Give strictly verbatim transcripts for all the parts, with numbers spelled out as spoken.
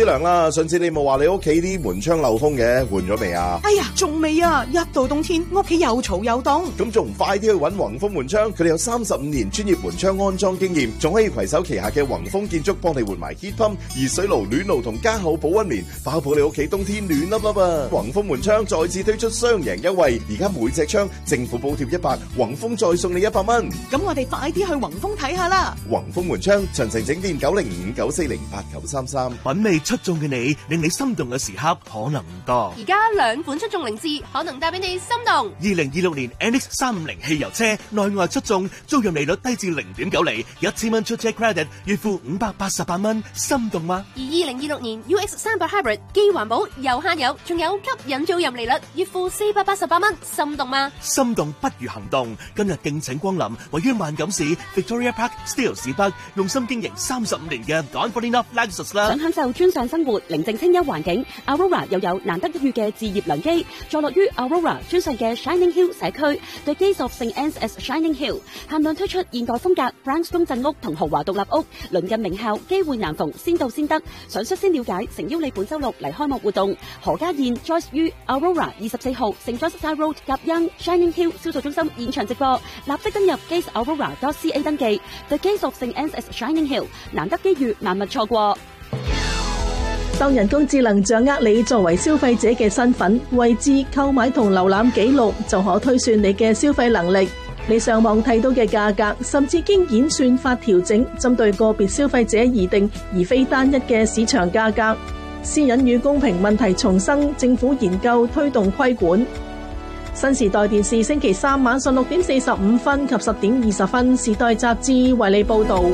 涼啦，上次你冇話你屋企啲門窗漏風嘅，換咗未啊？ 哎呀，仲未啊！一到冬天，屋企又嘈又凍。 咁仲唔快啲去揾宏豐門窗？佢哋有三十五年專業門窗安裝經驗，仲可以攜手旗下嘅宏豐建築幫你換埋 heat pump、熱水爐、暖爐同加厚保溫棉，包保你屋企冬天暖粒粒啊！宏豐門窗再次推出雙贏優惠，而家每隻窗政府補貼一百，宏豐再送你一百蚊。 咁我哋快啲去宏豐睇下啦！ 宏豐門窗詳情整電九零五九四零八九三三。 品味出眾嘅你，令你心動嘅時刻可能唔多。 而家兩款出眾凌志可能帶俾你心動。 二零二六年 N X 三五零汽油車內外出眾，租用利率低至零點九厘，一千蚊出車 credit，月付五百八十八蚊，心動嗎？ 而二零二六年 U X 三百 Hybrid 既環保又慳油，仲有吸引租賃利率，月付四百八十八蚊，心動嗎？ 心動不如行動，今日敬請光臨位於萬錦市 Victoria Park Steel 市北，用心經營三十五年嘅 Gone for Enough Lexus 啦。 想享受村上生活、寧靜清幽環境 ，Aurora 又有難得一遇嘅置業良機，坐落於 Aurora 村上嘅 Shining Hill 社區 ，The Gates of Saint Anne's as Shining Hill， 限量推出現代風格 brownstone 鎮屋同豪華獨立屋，鄰近名校，機會難逢，先到先得。想率先了解，誠邀你本周六嚟開幕活動。何家燕 Joyce 於 Aurora 二十四號 Saint John's Road 夾恩 Shining Hill 銷售中心現場直播，立即登入 gates aurora dot c a 登記。The Gates of Saint Anne's as Shining Hill， 難得機遇，萬勿錯過。 當人工智能掌握你作為消費者嘅身份、位置、購買同瀏覽記錄，就可推算你嘅消費能力。你上網睇到嘅價格，甚至經演算法調整，針對個別消費者而定，而非單一嘅市場價格。私隱與公平問題重生，政府研究推動規管。新時代電視星期三晚上六點四十五分及十點二十分，時代雜誌為你報道。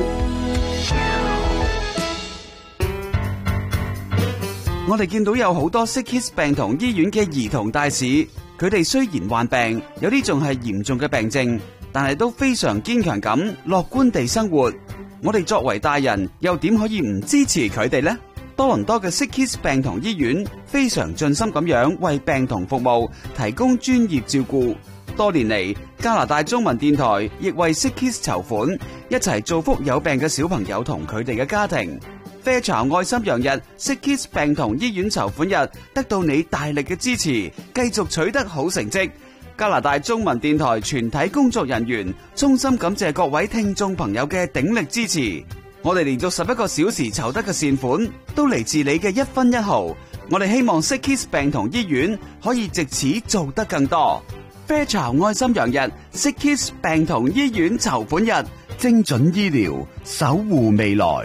我哋見到有好多 Sick Kids 病童醫院嘅兒童大使，佢哋雖然患病，有啲仲係嚴重嘅病症，但係都非常堅強咁樂觀地生活。我哋作為大人，又點可以唔支持佢哋呢？多倫多嘅 Sick Kids 病童醫院非常盡心咁樣為病童服務，提供專業照顧。多年嚟，加拿大中文電台亦為 Sick Kids 籌款，一齊造福有病嘅小朋友同佢哋嘅家庭。啡茶愛心洋日 Sick Kids 病童醫院籌款日得到你大力嘅支持，繼續取得好成績。加拿大中文電台全體工作人員衷心感謝各位聽眾朋友嘅鼎力支持。我哋連續十一個小時籌得嘅善款，都嚟自你嘅一分一毫。我哋希望 Sick Kids 病童醫院可以藉此做得更多。啡茶愛心洋日 Sick Kids 病童醫院籌款日，精準醫療，守護未來。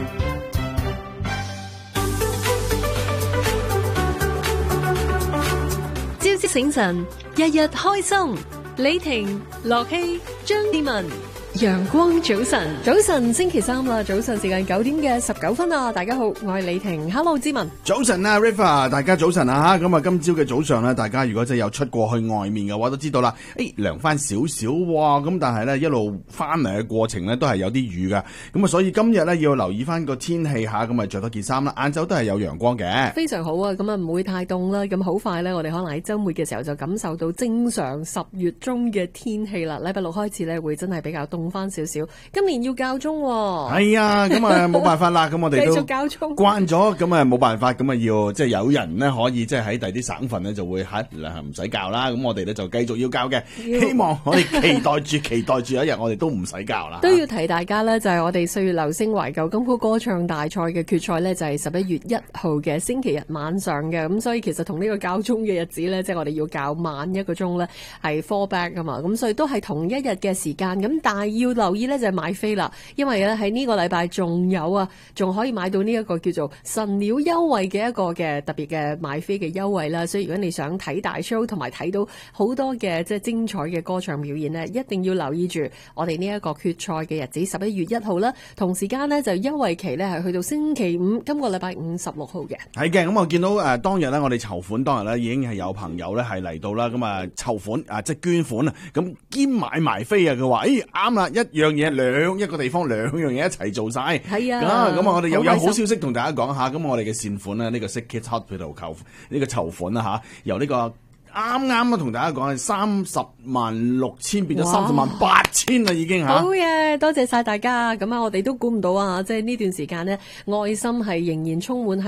朝朝醒神，日日開心。李婷、樂希、張志文。陽光早晨，早晨星期三啦，早晨時間九點嘅十九分啊！大家好，我係李婷 ，Hello 志文。 早晨啊 ，River， 大家早晨啊吓，咁啊今朝嘅早上咧，大家如果真係有出過去外面嘅話，都知道啦，誒涼翻少少哇，咁但係咧一路翻嚟嘅過程咧都係有啲雨噶，咁啊所以今日咧要留意翻個天氣下，咁啊着多件衫啦，晏晝都係有陽光嘅， 非常好啊，咁啊唔會太凍啦，咁好快咧，我哋可能喺周末嘅時候就感受到正常十月中嘅天氣啦，禮拜六開始咧會真係比較凍翻少少。今年要教鐘喎， 係啊，咁啊冇辦法啦，咁我哋都繼續教鐘慣咗，咁啊冇辦法，咁啊要即係有人咧可以即係喺第啲省份咧就會喺唔使教啦，咁我哋咧就繼續要教嘅，希望我哋期待住期待住有一日我哋都唔使教啦。 都要提大家咧，就係、是、我哋歲月流星懷舊金曲歌唱大賽嘅決賽咧，就係十一月一號嘅星期日晚上嘅，咁所以其實同呢個教鐘嘅日子咧，即、就、係、是、我哋要教晚一個鐘咧，係 fall back 噶嘛，咁所以都係同一日嘅時間，咁但係要留意咧就係、是、買飛啦，因為咧喺呢個禮拜仲有啊，仲可以買到呢一個叫做神鳥優惠嘅一個嘅特別嘅買飛嘅優惠啦，所以如果你想睇大 show 同埋睇到好多嘅即係精彩嘅歌唱表演呢，一定要留意住我哋呢一個決賽嘅日子十一月一號啦，同時間呢，就優惠期呢係去到星期五，今個禮拜五十六號嘅。 係嘅，咁我見到誒、呃、當日咧，我哋籌款當日咧已經係有朋友咧係嚟到啦，咁啊籌款啊即係捐款啊，咁兼買埋飛啊，佢話誒啱啦，一樣嘢兩一個地方兩樣嘢一齊做晒， 係啊， 咁啊我哋又有好消息同大家講下，咁我哋嘅善款咧呢、這個 Sick Kids Hospital 籌呢個籌款啦吓，由呢、這個啱啱啊同大家講係三十萬六千變咗三十萬八千啦已經吓， 好嘢，多謝晒大家，咁啊我哋都估唔到啊，即係呢段時間呢，愛心係仍然充滿。